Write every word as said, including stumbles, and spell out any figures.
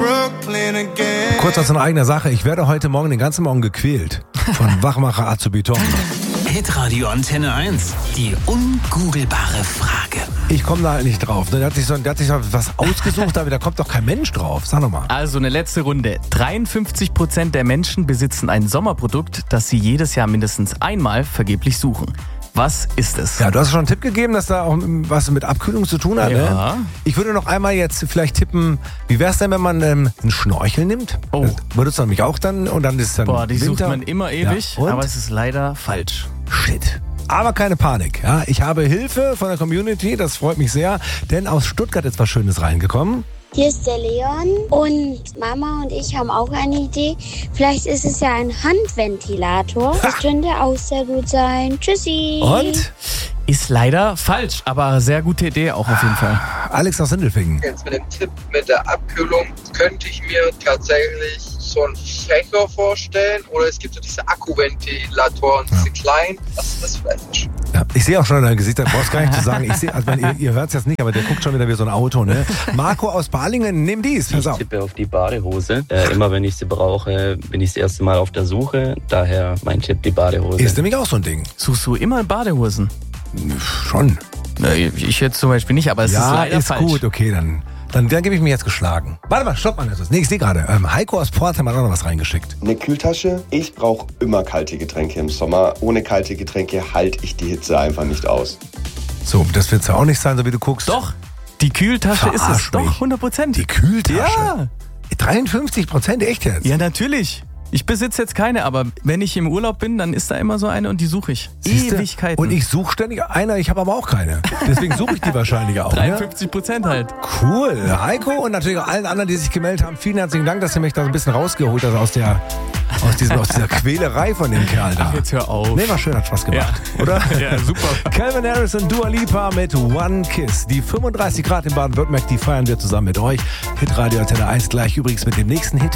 Kurz aus einer eigenen Sache. Ich werde heute Morgen den ganzen Morgen gequält. Von Wachmacher A zu Beton. Hitradio Antenne eins. Die ungoogelbare Frage. Ich komme da nicht drauf. Der hat sich, so, der hat sich so was ausgesucht, aber da kommt doch kein Mensch drauf. Sag nochmal. Also eine letzte Runde. dreiundfünfzig Prozent der Menschen besitzen ein Sommerprodukt, das sie jedes Jahr mindestens einmal vergeblich suchen. Was ist es? Ja, du hast schon einen Tipp gegeben, dass da auch was mit Abkühlung zu tun hat. Ja. Ne? Ich würde noch einmal jetzt vielleicht tippen, wie wäre es denn, wenn man ähm, einen Schnorchel nimmt? Oh. Das würdest du nämlich auch dann und dann ist es dann Boah, die Winter. sucht man immer ewig, Ja. Und? aber es ist leider falsch. Shit. Aber keine Panik. Ja? Ich habe Hilfe von der Community, das freut mich sehr, denn aus Stuttgart ist was Schönes reingekommen. Hier ist der Leon und Mama und ich haben auch eine Idee. Vielleicht ist es ja ein Handventilator. Das könnte auch sehr gut sein. Tschüssi. Und? Ist leider falsch, aber sehr gute Idee auch auf jeden Fall. Alex aus Sindelfingen. Jetzt mit dem Tipp mit der Abkühlung könnte ich mir tatsächlich so einen Fächer vorstellen. Oder es gibt so diese Akkuventilatoren, diese Ja. kleinen. Das ist vielleicht. Ja, ich sehe auch schon in deinem Gesicht, da brauchst du gar nicht zu sagen. Ich sehe, also wenn ihr, ihr hört es jetzt nicht, aber der guckt schon wieder wie so ein Auto. Ne? Marco aus Balingen, nimm dies. Pass Ich auf. tippe auf die Badehose. Äh, immer wenn ich sie brauche, bin ich das erste Mal auf der Suche. Daher mein Tipp, die Badehose. Ist nämlich auch so ein Ding. Suchst du immer Badehosen? Schon. Na, Ich jetzt zum Beispiel nicht, aber es ist Ja, leider ist falsch. gut, okay, dann, dann, dann gebe ich mich jetzt geschlagen. Warte mal, stopp mal. Nee, ich sehe gerade, ähm, Heiko aus Pforzheim hat auch noch was reingeschickt. Eine Kühltasche. Ich brauche immer kalte Getränke im Sommer. Ohne kalte Getränke halte ich die Hitze einfach nicht aus. So, das wird ja auch nicht sein, so wie du guckst. Doch, die Kühltasche ist Verarsch es. Doch, mich. hundert Prozent. Die Kühltasche? Ja. dreiundfünfzig Prozent, echt jetzt? Ja, natürlich. Ich besitze jetzt keine, aber wenn ich im Urlaub bin, dann ist da immer so eine und die suche ich. Siehste? Ewigkeiten. Und ich suche ständig eine, ich habe aber auch keine. Deswegen suche ich die wahrscheinlich auch. Ne? dreiundfünfzig Prozent halt. Cool. Heiko und natürlich auch allen anderen, die sich gemeldet haben. Vielen herzlichen Dank, dass ihr mich da so ein bisschen rausgeholt habt aus der, aus diesem, aus dieser Quälerei von dem Kerl da. Ach, jetzt hör auf. Nee, war schön, hat Spaß gemacht. Ja. Oder? Ja, super. Calvin Harris und Dua Lipa mit One Kiss. Die fünfunddreißig Grad in Baden-Württemberg, die feiern wir zusammen mit euch. Hitradio Antenne eins gleich übrigens mit dem nächsten Hit.